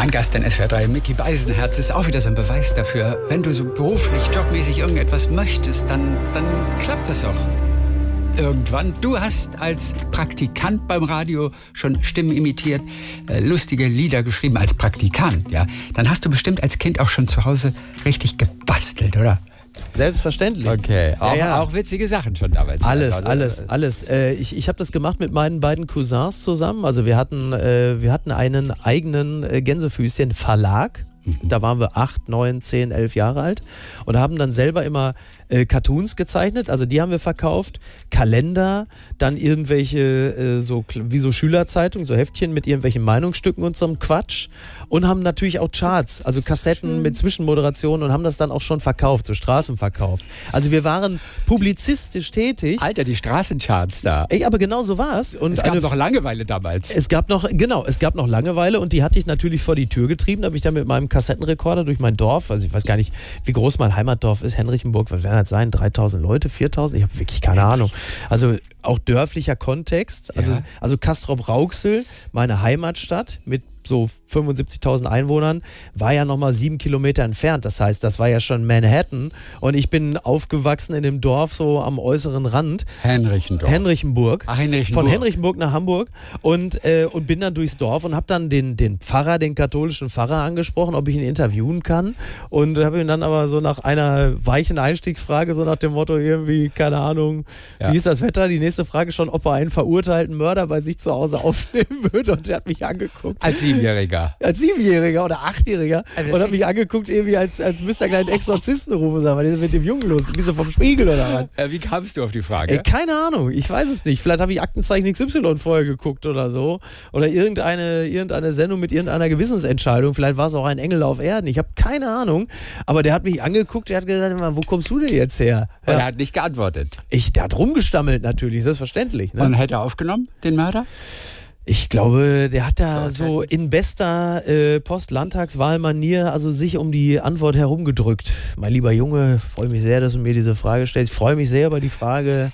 Mein Gast in SWR 3, Micky Beisenherz, ist auch wieder so ein Beweis dafür, wenn du so beruflich, jobmäßig irgendetwas möchtest, dann klappt das auch irgendwann. Du hast als Praktikant beim Radio schon Stimmen imitiert, lustige Lieder geschrieben als Praktikant, ja. Dann hast du bestimmt als Kind auch schon zu Hause richtig gebastelt, oder? Selbstverständlich. Okay, Ja. auch witzige Sachen schon damals. Alles. Ich habe das gemacht mit meinen beiden Cousins zusammen. Also wir hatten einen eigenen Gänsefüßchen-Verlag. Da waren wir 8, 9, 10, 11 Jahre alt und haben dann selber immer Cartoons gezeichnet, also die haben wir verkauft, Kalender, dann irgendwelche wie so Schülerzeitungen, so Heftchen mit irgendwelchen Meinungsstücken und so einem Quatsch und haben natürlich auch Charts, also Kassetten mit Zwischenmoderationen und haben das dann auch schon verkauft, so Straßenverkauf. Also wir waren publizistisch tätig. Alter, die Straßencharts da. Ey, aber genau so war es. Es gab noch Langeweile damals. Es gab noch Langeweile und die hatte ich natürlich vor die Tür getrieben, da habe ich dann mit meinem Kassettenrekorder durch mein Dorf, also ich weiß gar nicht, wie groß mein Heimatdorf ist, Henrichenburg, was werden das sein, 3000 Leute, 4000? Ich habe wirklich keine Ahnung. Also auch dörflicher Kontext, also Castrop-Rauxel, meine Heimatstadt mit so 75.000 Einwohnern, war ja nochmal 7 Kilometer entfernt. Das heißt, das war ja schon Manhattan. Und ich bin aufgewachsen in dem Dorf so am äußeren Rand. Henrichenburg. Ach, Henrichenburg. Von Henrichenburg nach Hamburg. Und bin dann durchs Dorf und habe dann den Pfarrer, den katholischen Pfarrer angesprochen, ob ich ihn interviewen kann. Und habe ihn dann aber so nach einer weichen Einstiegsfrage, so nach dem Motto irgendwie, keine Ahnung, wie ist das Wetter? Die nächste Frage schon, ob er einen verurteilten Mörder bei sich zu Hause aufnehmen würde. Und der hat mich angeguckt. Als Siebenjähriger oder 8-Jähriger und hat mich angeguckt, irgendwie als müsste er gleich einen Exorzisten rufen, sagen, was ist mit dem Jungen los? Bist du vom Spiegel oder was? Wie kamst du auf die Frage? Keine Ahnung, ich weiß es nicht. Vielleicht habe ich Aktenzeichen XY vorher geguckt oder so. Oder irgendeine Sendung mit irgendeiner Gewissensentscheidung. Vielleicht war es auch ein Engel auf Erden. Ich habe keine Ahnung. Aber der hat mich angeguckt, der hat gesagt, wo kommst du denn jetzt her? Und er hat nicht geantwortet. Der hat rumgestammelt natürlich, selbstverständlich. Ne? Und hat er aufgenommen, den Mörder? Ich glaube, der hat da so in bester Post-Landtagswahlmanier also sich um die Antwort herumgedrückt. Mein lieber Junge, freue mich sehr, dass du mir diese Frage stellst. Ich freue mich sehr über die Frage,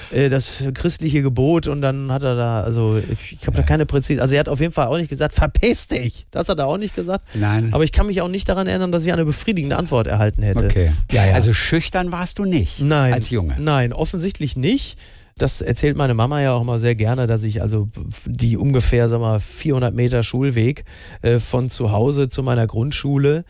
das christliche Gebot. Und dann hat er da, also ich habe da keine präzise, also er hat auf jeden Fall auch nicht gesagt, verpiss dich. Das hat er auch nicht gesagt. Nein. Aber ich kann mich auch nicht daran erinnern, dass ich eine befriedigende Antwort erhalten hätte. Okay. Ja. Also schüchtern warst du nicht als Junge? Nein, offensichtlich nicht. Das erzählt meine Mama ja auch mal sehr gerne, dass ich also die ungefähr 400 Meter Schulweg von zu Hause zu meiner Grundschule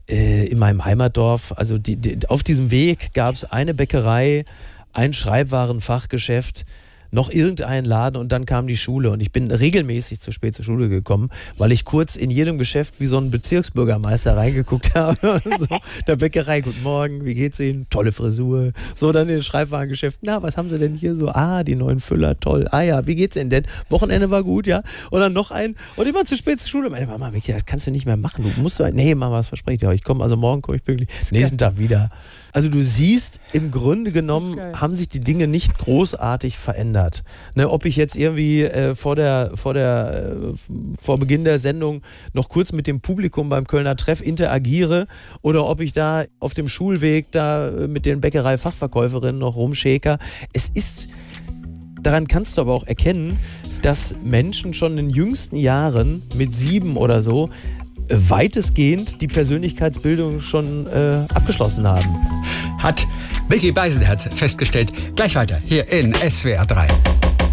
in meinem Heimatdorf, also auf diesem Weg gab es eine Bäckerei, ein Schreibwarenfachgeschäft, noch irgendeinen Laden und dann kam die Schule und ich bin regelmäßig zu spät zur Schule gekommen, weil ich kurz in jedem Geschäft wie so ein Bezirksbürgermeister reingeguckt habe und so, der Bäckerei, guten Morgen, wie geht's Ihnen? Tolle Frisur. So, dann in den Schreibwarengeschäft, na, was haben Sie denn hier so? Ah, die neuen Füller, toll. Ah ja, wie geht's Ihnen denn? Wochenende war gut, ja? Und dann noch ein und immer zu spät zur Schule. Meine Mama, das kannst du nicht mehr machen, du musst nee, Mama, das verspreche ich dir, morgen komme ich pünktlich, nächsten Tag wieder. Also du siehst, im Grunde genommen haben sich die Dinge nicht großartig verändert. Ne, ob ich jetzt irgendwie vor Beginn der Sendung noch kurz mit dem Publikum beim Kölner Treff interagiere oder ob ich da auf dem Schulweg da mit den Bäckerei-Fachverkäuferinnen noch rumschäker. Daran kannst du aber auch erkennen, dass Menschen schon in den jüngsten Jahren mit 7 oder so weitestgehend die Persönlichkeitsbildung schon abgeschlossen haben. Hat Micky Beisenherz festgestellt. Gleich weiter hier in SWR 3.